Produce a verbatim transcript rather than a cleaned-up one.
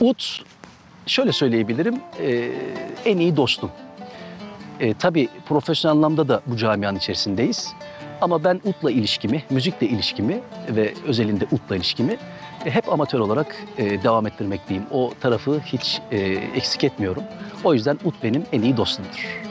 Ut, şöyle söyleyebilirim, e, en iyi dostum. E, tabii profesyonel anlamda da bu camianın içerisindeyiz. Ama ben Ut'la ilişkimi, müzikle ilişkimi ve özelinde Ut'la ilişkimi e, hep amatör olarak e, devam ettirmekteyim. O tarafı hiç e, eksik etmiyorum. O yüzden Ut benim en iyi dostumdur.